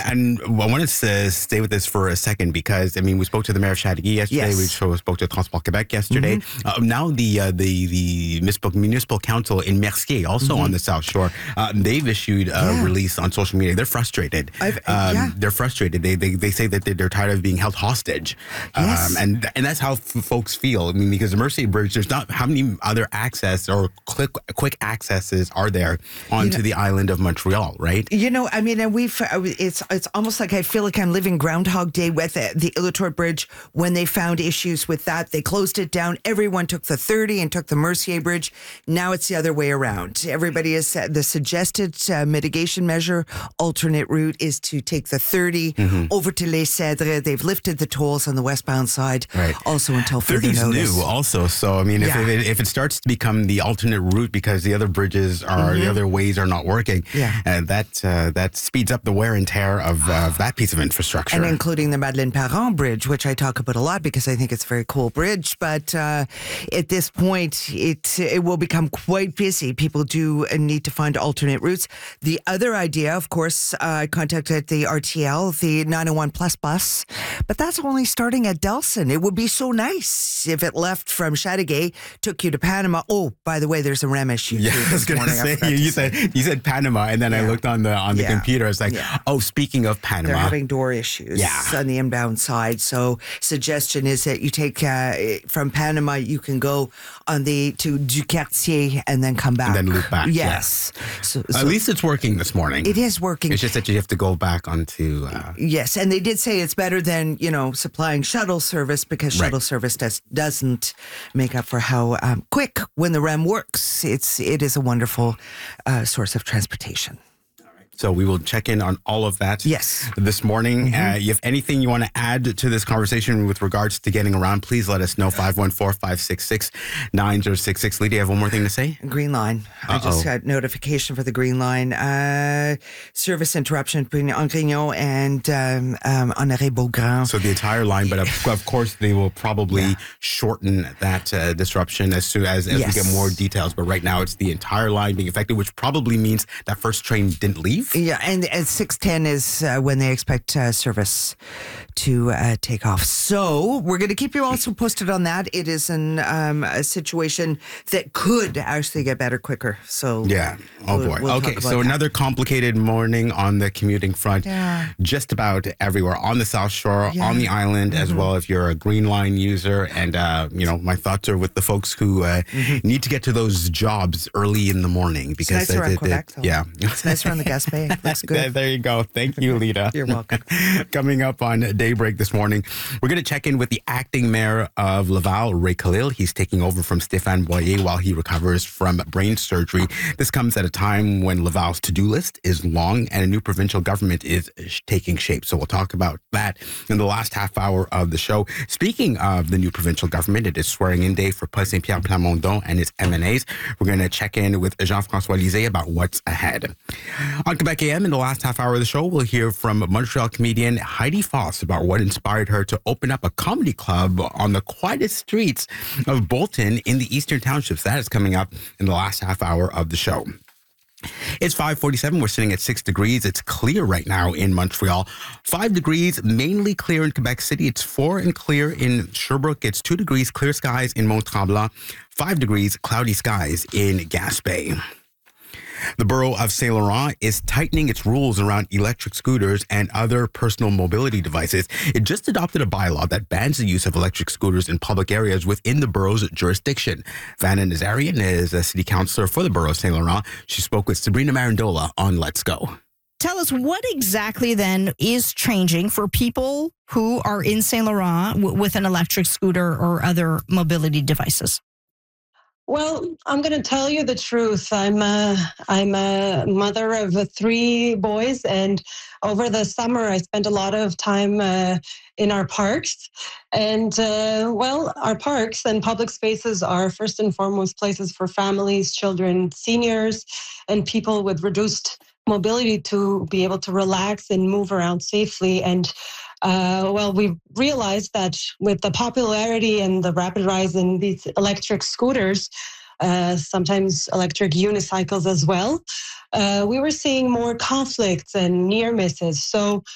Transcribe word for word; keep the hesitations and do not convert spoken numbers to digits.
and I wanted to stay with this for a second because, I mean, we spoke to the mayor of Châteauguay yesterday. Yes. We spoke to Transport Québec yesterday. Mm-hmm. Uh, now the, uh, the the municipal, municipal council in Mercier, also mm-hmm. on the South Shore, uh, they've issued a yeah. release on social media. They're frustrated. Um, yeah. They're frustrated. They, they they say that they're tired of being held hostage. Yes. Um, and and that's how f- folks feel. I mean, because the Mercier Bridge, there's not, how many other access or quick, quick accesses are there onto you know, the island of Montreal, right? You know, I mean, and we've, it's it's almost like I feel like I'm living Groundhog Day with the, the Illitor Bridge. When they found issues with that, they closed it down. Everyone took the thirty and took the Mercier Bridge. Now it's the other way around. Everybody is, the suggested uh, mitigation measure, alternate route, is to take the thirty mm-hmm. over to Les Cèdres. They've lifted the tolls on the westbound side, right. also until further notice. thirty's new also, so I mean, if, yeah. if, it, if it starts to become the alternate route because the other bridges are, mm-hmm. the other ways are not working, yeah. uh, that uh, that speeds up the wear and tear of uh, that piece of infrastructure. And including the Madeleine-Parent Bridge, which I talk about a lot because I think it's a very cool bridge, but uh, at this point, it, it will become quite busy. People do need to find alternate routes. The other idea, of course, uh, I contacted the R T L, the nine oh one Plus bus, but that's only starting at Delson. It would be so nice if it left from Châteauguay, took you to Panama. Oh, by the way, there's a R E M issue yeah, too I was going to say, you, you said you said Panama, and then yeah. I looked on the on the yeah. computer. I was like, yeah. oh, speaking of Panama, they're having door issues yeah. on the inbound side. So, suggestion is that you take uh, from Panama, you can go on the to Du Quartier and then come back, and then loop back. Yes, yeah. so, so, at least it's working this morning. It is working. It's just that you have to go back onto. Uh, yes, and they did say it's better than you know supplying shuttle service because shuttle right. service does doesn't make up for how um, quick when the R E M works. It's it is a wonderful uh, source of transportation. So we will check in on all of that yes. this morning. Mm-hmm. Uh, if anything you want to add to this conversation with regards to getting around, please let us know. five one four, five six six, nine zero six six. Lydia, you have one more thing to say? Green Line. Uh-oh. I just got notification for the Green Line. Uh, service interruption between Angrignon and um, um, Honoré Beaugrand. So the entire line, but of, of course they will probably yeah. shorten that uh, disruption as soon as, as yes. we get more details. But right now it's the entire line being affected, which probably means that first train didn't leave. Yeah, and at six ten is uh, when they expect uh, service to uh, take off. So we're going to keep you also posted on that. It is an, um, a situation that could actually get better quicker. So yeah. Oh, we'll, boy. We'll okay, so that. another complicated morning on the commuting front. Yeah. Just about everywhere on the South Shore, yeah. on the island, mm-hmm. as well if you're a Green Line user. And, uh, you know, my thoughts are with the folks who uh, mm-hmm. need to get to those jobs early in the morning. Because it's nice around they, Quebec, they, yeah. It's nice around the Gaspé. Looks good. There you go. Thank you, Lita. You're welcome. Coming up on Daybreak this morning, we're going to check in with the acting mayor of Laval, Ray Khalil. He's taking over from Stéphane Boyer while he recovers from brain surgery. This comes at a time when Laval's to-do list is long and a new provincial government is taking shape. So we'll talk about that in the last half hour of the show. Speaking of the new provincial government, it is swearing-in day for Paul Saint-Pierre Plamondon and his M and A's. We're going to check in with Jean-François Lisée about what's ahead. On Quebec A M, in the last half hour of the show, we'll hear from Montreal comedian Heidi Foss about what inspired her to open up a comedy club on the quietest streets of Bolton in the Eastern Townships. That is coming up in the last half hour of the show. It's five forty-seven. We're sitting at six degrees. It's clear right now in Montreal. Five degrees, mainly clear in Quebec City. It's four and clear in Sherbrooke. It's two degrees, clear skies in Mont-Tremblant. Five degrees, cloudy skies in Gaspé. The borough of Saint Laurent is tightening its rules around electric scooters and other personal mobility devices. It just adopted a bylaw that bans the use of electric scooters in public areas within the borough's jurisdiction. Vanna Nazarian is a city councillor for the borough of Saint Laurent. She spoke with Sabrina Marandola on Let's Go. Tell us what exactly then is changing for people who are in Saint Laurent w- with an electric scooter or other mobility devices. Well, I'm going to tell you the truth. I'm a, I'm a mother of three boys, and over the summer, I spent a lot of time uh, in our parks. And, uh, well, our parks and public spaces are first and foremost places for families, children, seniors, and people with reduced mobility to be able to relax and move around safely. And Uh, well, we realized that with the popularity and the rapid rise in these electric scooters, uh, sometimes electric unicycles as well, uh, we were seeing more conflicts and near misses. So